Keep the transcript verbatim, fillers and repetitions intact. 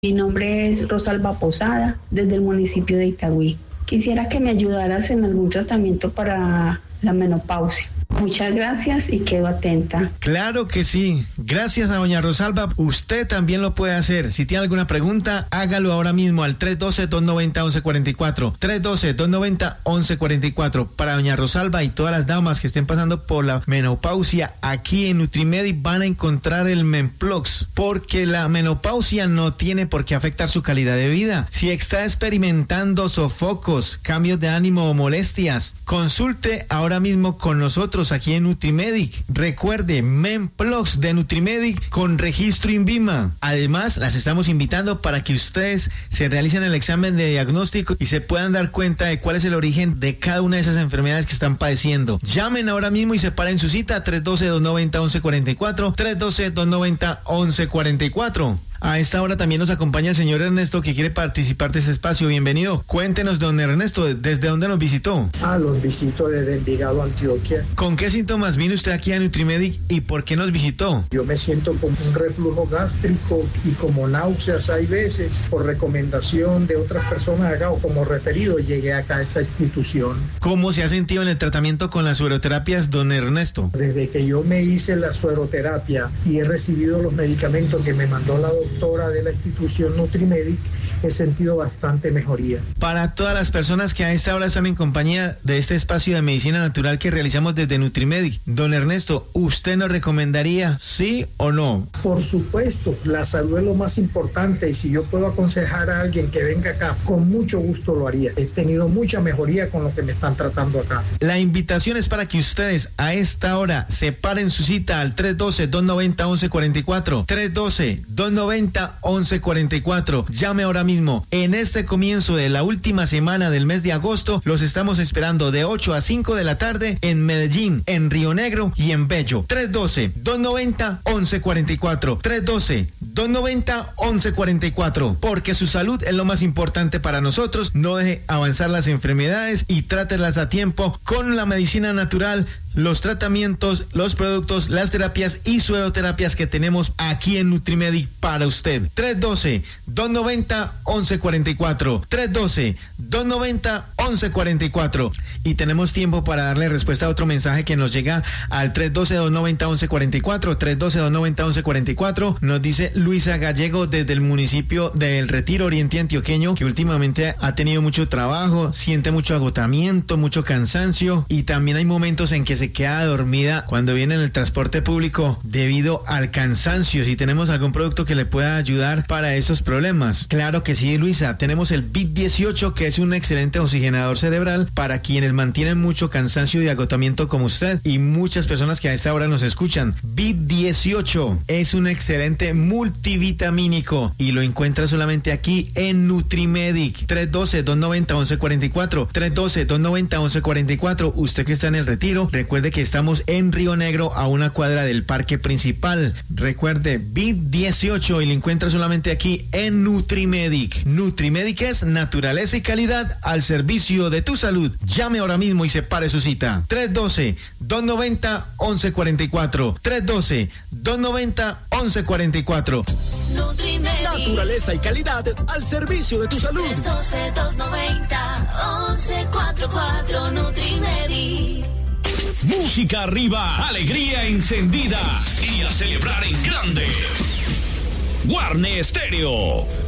Mi nombre es Rosalba Posada, desde el municipio de Itagüí. Quisiera que me ayudaras en algún tratamiento para la menopausia. Muchas gracias y quedo atenta. Claro que sí. Gracias a doña Rosalba. Usted también lo puede hacer. Si tiene alguna pregunta, hágalo ahora mismo al tres uno dos, dos nueve cero, uno uno cuatro cuatro. tres uno dos, dos nueve cero, uno uno cuatro cuatro. Para doña Rosalba y todas las damas que estén pasando por la menopausia, aquí en Nutrimedic van a encontrar el Menplox, porque la menopausia no tiene por qué afectar su calidad de vida. Si está experimentando sofocos, cambios de ánimo o molestias, consulte ahora mismo con nosotros aquí en Nutrimedic. Recuerde, Menplox de Nutrimedic con registro INVIMA. Además, las estamos invitando para que ustedes se realicen el examen de diagnóstico y se puedan dar cuenta de cuál es el origen de cada una de esas enfermedades que están padeciendo. Llamen ahora mismo y separen su cita tres uno dos, dos nueve cero, uno uno cuatro cuatro, tres uno dos, dos nueve cero, uno uno cuatro cuatro. A esta hora también nos acompaña el señor Ernesto, que quiere participar de este espacio. Bienvenido. Cuéntenos, don Ernesto, ¿desde dónde nos visitó? Ah, los visito desde Envigado, Antioquia. ¿Con qué síntomas vino usted aquí a Nutrimedic y por qué nos visitó? Yo me siento con un reflujo gástrico y como náuseas hay veces. Por recomendación de otras personas acá o como referido, llegué acá a esta institución. ¿Cómo se ha sentido en el tratamiento con las sueroterapias, don Ernesto? Desde que yo me hice la sueroterapia y he recibido los medicamentos que me mandó la doctora de la institución Nutrimedic, he sentido bastante mejoría. Para todas las personas que a esta hora están en compañía de este espacio de medicina natural que realizamos desde Nutrimedic, don Ernesto, ¿usted nos recomendaría sí o no? Por supuesto, la salud es lo más importante y si yo puedo aconsejar a alguien que venga acá, con mucho gusto lo haría. He tenido mucha mejoría con lo que me están tratando acá. La invitación es para que ustedes a esta hora separen su cita al tres uno dos, dos nueve cero, uno uno cuatro cuatro, tres uno dos, dos nueve cero, uno uno cuatro cuatro. Llame ahora mismo. En este comienzo de la última semana del mes de agosto, los estamos esperando de ocho a cinco de la tarde en Medellín, en Río Negro y en Bello. tres uno dos, dos nueve cero, uno uno cuatro cuatro. tres uno dos, dos nueve cero, uno uno cuatro cuatro. Porque su salud es lo más importante para nosotros. No deje avanzar las enfermedades y trátelas a tiempo con la medicina natural, los tratamientos, los productos, las terapias y sueroterapias que tenemos aquí en Nutrimedic para usted. tres uno dos, dos nueve cero, uno uno cuatro cuatro. tres uno dos, dos nueve cero, uno uno cuatro cuatro. Y tenemos tiempo para darle respuesta a otro mensaje que nos llega al tres uno dos, dos nueve cero, uno uno cuatro cuatro. tres uno dos, dos nueve cero, uno uno cuatro cuatro. Nos dice Luisa Gallego desde el municipio del Retiro Oriente Antioqueño, que últimamente ha tenido mucho trabajo, siente mucho agotamiento, mucho cansancio y también hay momentos en que se queda dormida cuando viene en el transporte público debido al cansancio. Si tenemos algún producto que le pueda ayudar para esos problemas. Claro que sí, Luisa. Tenemos el B I T dieciocho, que es un excelente oxigenador cerebral para quienes mantienen mucho cansancio y agotamiento como usted y muchas personas que a esta hora nos escuchan. B I T dieciocho es un excelente multivitamínico y lo encuentra solamente aquí en Nutrimedic. tres uno dos, dos nueve cero, uno uno cuatro cuatro. tres uno dos, dos nueve cero, uno uno cuatro cuatro. Usted que está en el Retiro, recuerde que estamos en Río Negro a una cuadra del parque principal. Recuerde, B I T dieciocho y lo encuentra solamente aquí en Nutrimedic. Nutrimedic es naturaleza y calidad al servicio de tu salud. Llame ahora mismo y separe su cita. tres uno dos, dos nueve cero, uno uno cuatro cuatro. tres uno dos, dos nueve cero, uno uno cuatro cuatro. Nutrimedic. Naturaleza y calidad al servicio de tu salud. tres uno dos, dos nueve cero, uno uno cuatro cuatro. Nutrimedic. Música arriba, alegría encendida y a celebrar en grande. Guarne Estéreo.